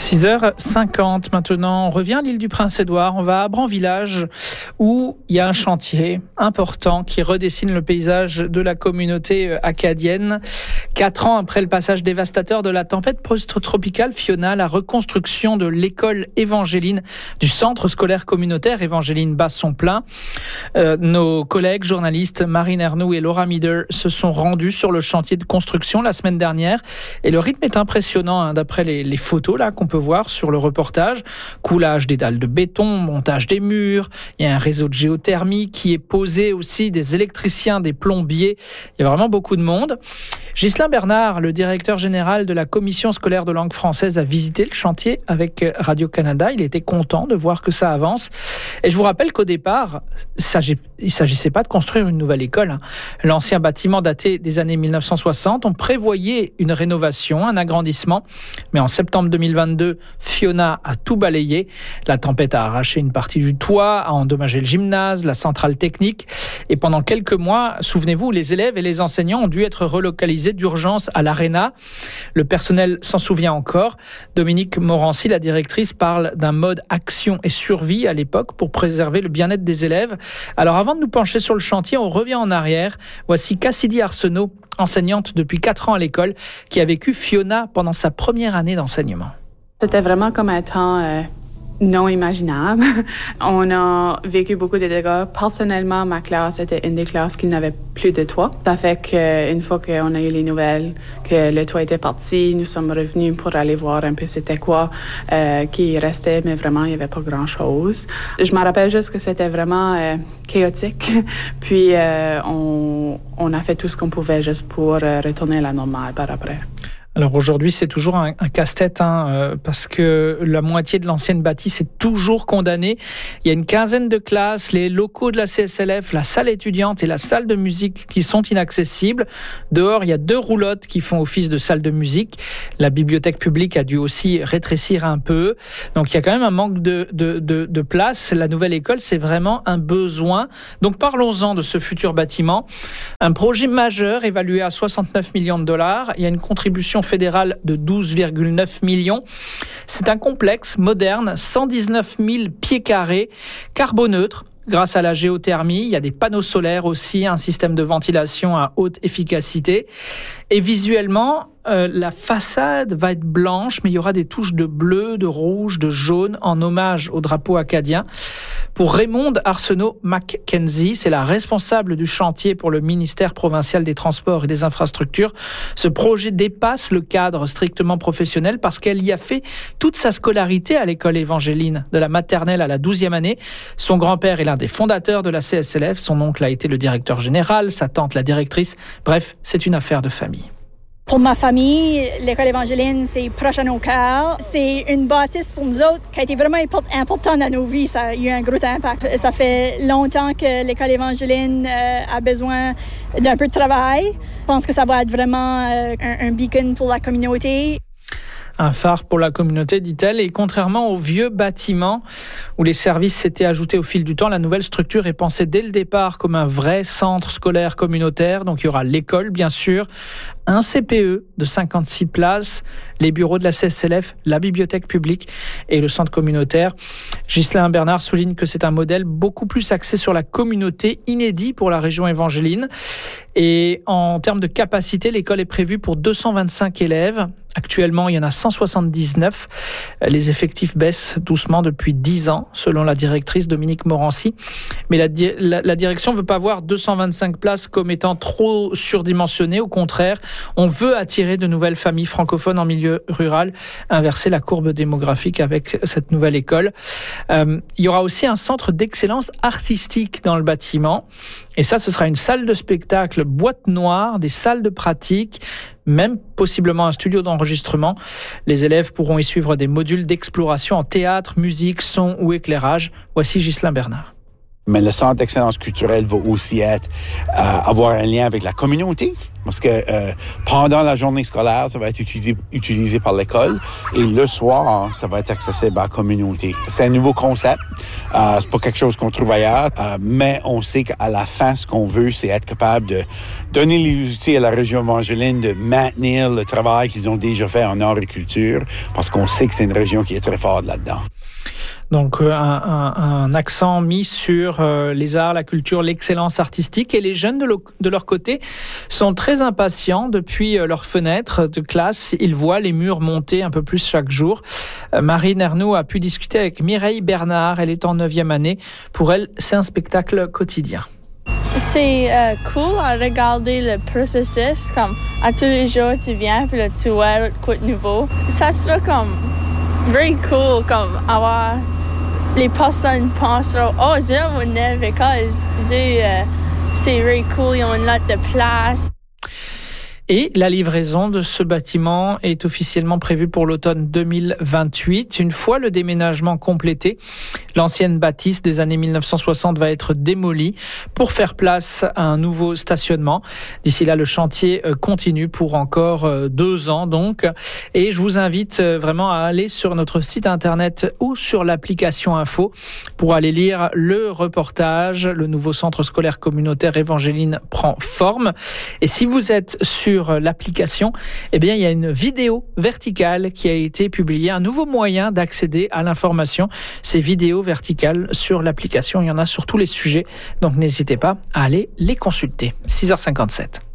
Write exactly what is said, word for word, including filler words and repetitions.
six heures cinquante maintenant, on revient à l'île du Prince-Édouard, on va à Bran-Village où il y a un chantier important qui redessine le paysage de la communauté acadienne. Quatre ans après le passage dévastateur de la tempête post-tropicale Fiona, la reconstruction de l'école Évangéline du centre scolaire communautaire Évangéline Basson-Plein. Euh, nos collègues journalistes Marine Ernoux et Laura Mieder se sont rendus sur le chantier de construction la semaine dernière et le rythme est impressionnant hein, d'après les, les photos là qu'on peut voir sur le reportage. Coulage des dalles de béton, montage des murs, il y a un réseau de géothermie qui est posé aussi, des électriciens, des plombiers, il y a vraiment beaucoup de monde. Ghislain Bernard, le directeur général de la commission scolaire de langue française, a visité le chantier avec Radio-Canada. Il était content de voir que ça avance. Et je vous rappelle qu'au départ, il ne s'agissait pas de construire une nouvelle école. L'ancien bâtiment daté des années mille neuf cent soixante, on prévoyait une rénovation, un agrandissement. Mais en septembre deux mille vingt-deux, Fiona a tout balayé. La tempête a arraché une partie du toit, a endommagé le gymnase, la centrale technique. Et pendant quelques mois, souvenez-vous, les élèves et les enseignants ont dû être relocalisés d'urgence à l'Arena. Le personnel s'en souvient encore. Dominique Morancy, la directrice, parle d'un mode action et survie à l'époque pour préserver le bien-être des élèves. Alors avant de nous pencher sur le chantier, on revient en arrière. Voici Cassidy Arsenault, enseignante depuis quatre ans à l'école, qui a vécu Fiona pendant sa première année d'enseignement. C'était vraiment comme un temps euh, non imaginable. On a vécu beaucoup de dégâts. Personnellement, ma classe était une des classes qui n'avait plus de toit. Ça fait qu'une fois qu'on a eu les nouvelles que le toit était parti, nous sommes revenus pour aller voir un peu c'était quoi euh, qui restait, mais vraiment, il n'y avait pas grand-chose. Je me rappelle juste que c'était vraiment euh, chaotique. Puis, euh, on, on a fait tout ce qu'on pouvait juste pour euh, retourner à la normale par après. Alors aujourd'hui, c'est toujours un, un casse-tête hein, euh, parce que la moitié de l'ancienne bâtisse est toujours condamnée. Il y a une quinzaine de classes, les locaux de la C S L F, la salle étudiante et la salle de musique qui sont inaccessibles. Dehors, il y a deux roulottes qui font office de salle de musique. La bibliothèque publique a dû aussi rétrécir un peu. Donc il y a quand même un manque de, de, de, de place. La nouvelle école, c'est vraiment un besoin. Donc parlons-en de ce futur bâtiment. Un projet majeur évalué à soixante-neuf millions de dollars. Il y a une contribution fédérale de douze virgule neuf millions. C'est un complexe moderne, cent dix-neuf mille pieds carrés, carboneutre, grâce à la géothermie. Il y a des panneaux solaires aussi, un système de ventilation à haute efficacité. Et visuellement, euh, la façade va être blanche, mais il y aura des touches de bleu, de rouge, de jaune, en hommage au drapeau acadien. Pour Raymonde Arsenault Mackenzie, c'est la responsable du chantier pour le ministère provincial des Transports et des Infrastructures. Ce projet dépasse le cadre strictement professionnel parce qu'elle y a fait toute sa scolarité à l'école Évangéline, de la maternelle à la douzième année. Son grand-père est l'un des fondateurs de la C S L F, son oncle a été le directeur général, sa tante la directrice. Bref, c'est une affaire de famille. Pour ma famille, l'école Évangéline, c'est proche à nos cœurs. C'est une bâtisse pour nous autres qui a été vraiment importante dans nos vies. Ça a eu un gros impact. Ça fait longtemps que l'école Évangéline euh, a besoin d'un peu de travail. Je pense que ça va être vraiment euh, un, un beacon pour la communauté. Un phare pour la communauté, dit-elle. Et contrairement au vieux bâtiment où les services s'étaient ajoutés au fil du temps, la nouvelle structure est pensée dès le départ comme un vrai centre scolaire communautaire. Donc il y aura l'école, bien sûr, un C P E de cinquante-six places, les bureaux de la C S L F, la bibliothèque publique et le centre communautaire. Ghislain Bernard souligne que c'est un modèle beaucoup plus axé sur la communauté, inédit pour la région évangéline. Et en termes de capacité, l'école est prévue pour deux cent vingt-cinq élèves. Actuellement, il y en a cent soixante-dix-neuf. Les effectifs baissent doucement depuis dix ans, selon la directrice Dominique Morancy. Mais la, di- la, la direction ne veut pas voir deux cent vingt-cinq places comme étant trop surdimensionnées. Au contraire, on veut attirer de nouvelles familles francophones en milieu rural, inverser la courbe démographique avec cette nouvelle école. Euh, il y aura aussi un centre d'excellence artistique dans le bâtiment. Et ça, ce sera une salle de spectacle, boîte noire, des salles de pratique, même possiblement un studio d'enregistrement. Les élèves pourront y suivre des modules d'exploration en théâtre, musique, son ou éclairage. Voici Ghislain Bernard. Mais le centre d'excellence culturelle va aussi être euh, avoir un lien avec la communauté, parce que euh, pendant la journée scolaire, ça va être utilisé, utilisé par l'école, et le soir, ça va être accessible à la communauté. C'est un nouveau concept, euh, c'est pas quelque chose qu'on trouve ailleurs, euh, mais on sait qu'à la fin, ce qu'on veut, c'est être capable de donner les outils à la région Evangeline de maintenir le travail qu'ils ont déjà fait en agriculture, parce qu'on sait que c'est une région qui est très forte là-dedans. Donc un, un, un accent mis sur euh, les arts, la culture, l'excellence artistique. Et les jeunes de, lo- de leur côté sont très impatients. Depuis euh, leur fenêtre de classe, ils voient les murs monter un peu plus chaque jour. Euh, Marie Nernoux a pu discuter avec Mireille Bernard. Elle est en neuvième année. Pour elle, c'est un spectacle quotidien. C'est euh, cool à regarder le processus. Comme à tous les jours, tu viens puis là, tu vois quoi de nouveau. Ça sera comme very cool, comme avoir les personnes penseront, oh, c'est mon neveu, c'est c'est very cool, ils ont une lot de place. Et la livraison de ce bâtiment est officiellement prévue pour l'automne deux mille vingt-huit. Une fois le déménagement complété, l'ancienne bâtisse des années mille neuf cent soixante va être démolie pour faire place à un nouveau stationnement. D'ici là, le chantier continue pour encore deux ans donc. Et je vous invite vraiment à aller sur notre site internet ou sur l'application Info pour aller lire le reportage. Le nouveau centre scolaire communautaire Evangeline prend forme. Et si vous êtes sur l'application, eh bien, il y a une vidéo verticale qui a été publiée, un nouveau moyen d'accéder à l'information. Ces vidéos verticales sur l'application, il y en a sur tous les sujets, donc n'hésitez pas à aller les consulter. six heures cinquante-sept.